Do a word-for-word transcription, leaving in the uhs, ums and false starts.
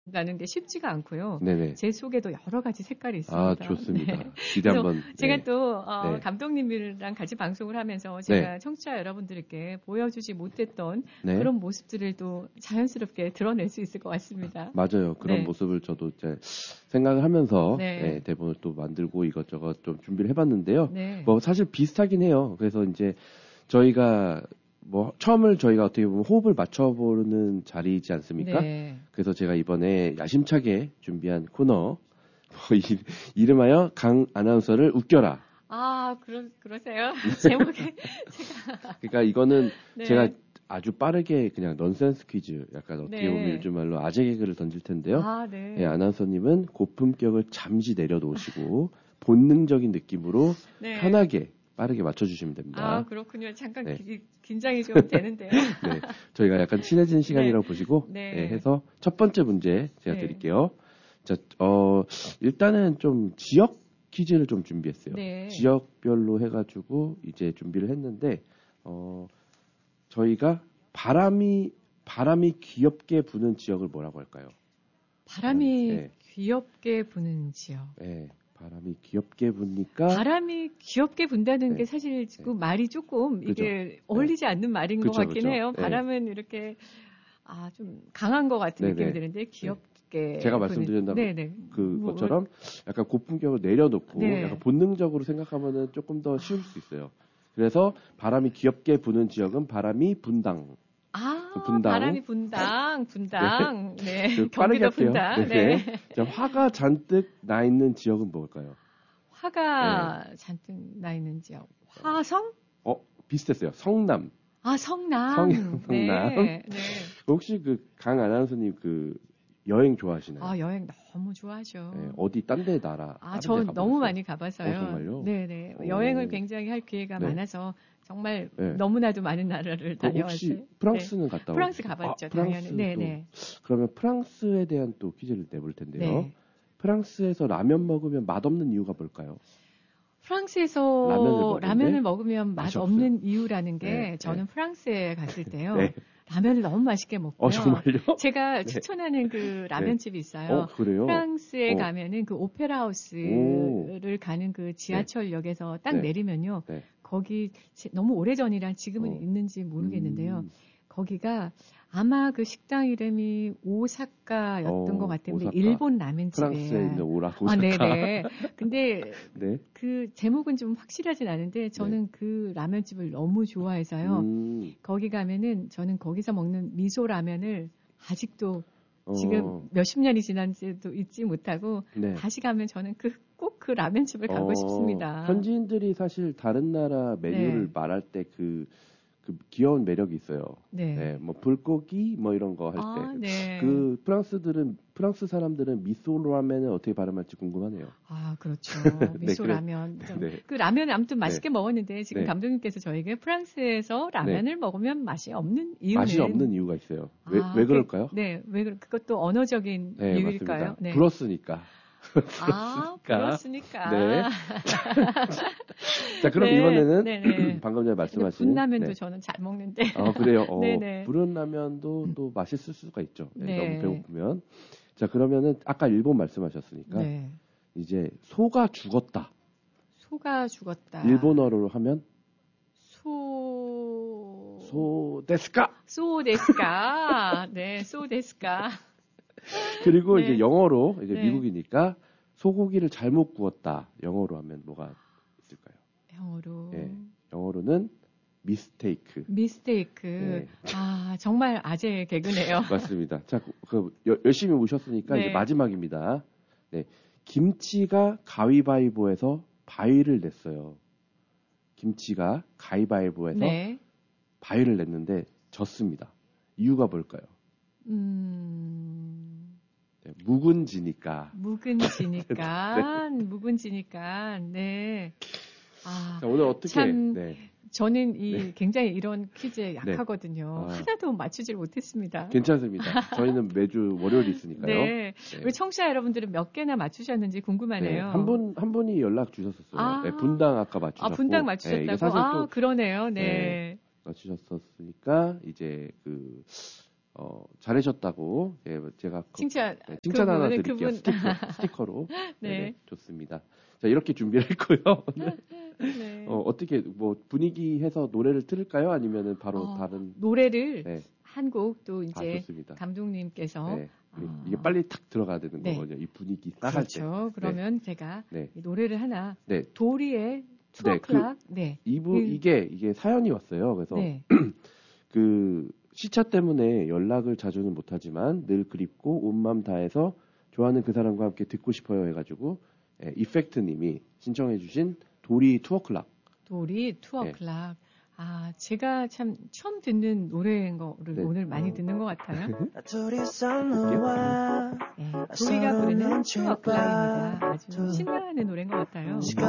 나는 게 쉽지가 않고요. 네네. 제 속에도 여러 가지 색깔이 있습니다. 아, 좋습니다. 네. 기대 한번. 제가 네. 또 어, 네. 감독님이랑 같이 방송을 하면서 제가 네. 청취자 여러분들께 보여주지 못했던 네. 그런 모습들을 또 자연스럽게 드러낼 수 있을 것 같습니다. 맞아요. 그런 네. 모습을 저도 이제 생각을 하면서 네. 네, 대본을 또 만들고 이것저것 좀 준비를 해봤는데요. 네. 뭐 사실 비슷하긴 해요. 그래서 이제 저희가 뭐 처음을 저희가 어떻게 보면 호흡을 맞춰보는 자리이지 않습니까? 네. 그래서 제가 이번에 야심차게 준비한 코너 뭐 이, 이름하여 강 아나운서를 웃겨라. 아, 그러, 그러세요? 제목에 제가 그러니까 이거는 네. 제가 아주 빠르게 그냥 넌센스 퀴즈, 약간 어떻게 네. 보면 요즘 말로 아재 개그를 던질 텐데요. 아, 네. 네, 아나운서님은 고품격을 잠시 내려놓으시고 본능적인 느낌으로 네. 편하게 빠르게 맞춰주시면 됩니다. 아, 그렇군요. 잠깐 네. 기, 긴장이 좀 되는데요. 네, 저희가 약간 친해진 시간이라고 네. 보시고 네. 네, 해서 첫 번째 문제 제가 네. 드릴게요. 자, 어, 일단은 좀 지역 퀴즈를 좀 준비했어요. 네. 지역별로 해가지고 이제 준비를 했는데 어, 저희가 바람이 바람이 귀엽게 부는 지역을 뭐라고 할까요? 바람이 네. 귀엽게 부는 지역. 네, 바람이 귀엽게 부니까 바람이 귀엽게 분다는 네. 게 사실 지금 말이 조금 이게 그죠. 어울리지 않는 말인 그죠, 것 같긴 그죠. 해요. 네. 바람은 이렇게 아, 좀 강한 것 같은 네네. 느낌이 드는데 귀엽게 제가 부는- 말씀드린 네네. 그것처럼 약간 고품격을 내려놓고 네. 약간 본능적으로 생각하면은 조금 더 쉬울 수 있어요. 그래서 바람이 귀엽게 부는 지역은 바람이 분당. 아, 분당. 바람이 분당, 분당. 네. 그 빠르게 경기도 할게요. 분당. 네네. 네. 자, 화가 잔뜩 나 있는 지역은 뭘까요? 화가 잔뜩 나 있는 지역. 화성? 어, 비슷했어요. 성남. 아, 성남. 성- 네. 성남. 네. 혹시 그 강 아나운서님 그 여행 좋아하시나요? 아, 여행 너무 좋아하죠. 네, 어디 딴 데 나라? 아, 다른 저 데 너무 가보셨어요? 많이 가봐서요. 어, 정말요? 네네. 오. 여행을 굉장히 할 기회가 네. 많아서 정말 네. 너무나도 많은 나라를 그럼 다녀왔어요. 혹시 프랑스는 갔다 네. 프랑스 오셨어요? 가봤죠, 아, 당연히. 프랑스도. 네네. 그러면 프랑스에 대한 또 퀴즈를 내볼 텐데요. 네. 프랑스에서 라면 먹으면 맛없는 이유가 뭘까요? 프랑스에서 라면을 먹는데 라면을 먹으면 맛 맛이 없는 이유라는 게 네, 저는 네. 프랑스에 갔을 때요. 네. 라면을 너무 맛있게 먹고요. 어, 정말요? 제가 네. 추천하는 그 라면집이 있어요. 어, 그래요? 프랑스에 어. 가면은 그 오페라 오. 하우스를 가는 그 지하철역에서 딱 네. 내리면요. 네. 거기 제- 너무 오래전이라 지금은 어. 있는지 모르겠는데요. 음. 거기가 아마 그 식당 이름이 오사카였던 어, 것 같은데 오사카. 일본 라면집이에요. 프랑스에 있는 오라 아, 오사카. 네네. 근데 네. 그 제목은 좀 확실하진 않은데 저는 그 라면집을 너무 좋아해서요. 음. 거기 가면은 저는 거기서 먹는 미소 라면을 아직도 어. 지금 몇십 년이 지난지도 잊지 못하고 네. 다시 가면 저는 그 꼭 그 라면집을 가고 어, 싶습니다. 현지인들이 사실 다른 나라 메뉴를 네. 말할 때 그 그 귀여운 매력이 있어요. 네. 네, 뭐 불고기 뭐 이런 거 할 때. 아, 네. 그 프랑스들은 프랑스 사람들은 미소 라면을 어떻게 발음할지 궁금하네요. 아, 그렇죠. 네, 미소 그래. 라면. 좀 네. 그 라면 아무튼 맛있게 먹었는데 지금 네. 감독님께서 저에게 프랑스에서 라면을 먹으면 맛이 없는 이유는 맛이 없는 이유가 있어요. 왜, 아, 왜 그럴까요? 그, 네, 왜 그, 그것도 언어적인 네, 이유일까요? 맞습니다. 네. 불었으니까. 아, 불었으니까. 네. 자, 그럼 네, 이번에는 네네. 방금 전에 근데 말씀하신 분라면도 네. 저는 잘 먹는데. 아, 그래요? 어, 네네. 부른 라면도 또 맛있을 수가 있죠. 네, 네. 너무 배고프면. 자, 그러면은 아까 일본 말씀하셨으니까 네. 이제 소가 죽었다. 소가 죽었다. 일본어로 하면 소. 소 데스까? 소 데스까. 네, 소 데스까. 그리고 네. 이제 영어로 이제 네. 미국이니까 소고기를 잘못 구웠다. 영어로 하면 뭐가 있을까요? 영어로. 예. 영어로는 미스테이크. 미스테이크. 네. 아, 정말 아재 개그네요. 맞습니다. 자, 그 여- 열심히 오셨으니까 네. 이제 마지막입니다. 네. 김치가 가위바위보에서 바위를 냈어요. 김치가 가위바위보에서 네. 바위를 냈는데 졌습니다. 이유가 뭘까요? 음, 네, 묵은지니까. 묵은지니까, 묵은지니까, 네. 아, 자, 오늘 어떻게? 참, 네. 저는 이 네. 굉장히 이런 퀴즈에 약하거든요. 아. 하나도 맞추질 못했습니다. 괜찮습니다. 저희는 매주 월요일 있으니까요. 네. 네. 우리 청취자 여러분들은 몇 개나 맞추셨는지 궁금하네요. 네, 한 분, 한 분이 연락 주셨었어요. 아. 네, 분당 아까 아, 맞추셨고. 분당 네, 맞추셨다고? 이게 사실 아, 또 그러네요. 네. 네. 맞추셨었으니까, 이제 그, 어, 잘하셨다고 예, 제가 칭찬 네, 칭찬 하나 그분, 드릴게요. 그분. 스티커, 스티커로. 네. 네, 좋습니다. 자, 이렇게 준비를 했고요. 네. 어, 어떻게 뭐 분위기 해서 노래를 틀을까요? 아니면은 바로 어, 다른 노래를 네. 한 곡 또 아, 이제 좋습니다. 감독님께서 네. 이게, 어, 이게 빨리 탁 들어가야 되는 네. 거거든요. 이 분위기 딱 할 때. 그렇죠. 그러면 제가 네. 이 노래를 하나 네. 도리의 투 네, o'clock 네. 이부 그- 이게 이게 사연이 왔어요. 그래서 네. 그 시차 때문에 연락을 자주는 못하지만 늘 그립고 온 마음 다해서 좋아하는 그 사람과 함께 듣고 싶어요 해가지고 예, 이펙트님이 신청해주신 도리 투어클락. 도리 투 네. o'clock. 아, 제가 참 처음 듣는 노래인 거를 네. 오늘 많이 듣는 것 같아요. 둘이서 네, 도리가 부르는 투 o'clock입니다. 아주 신나는 노래인 것 같아요. 시간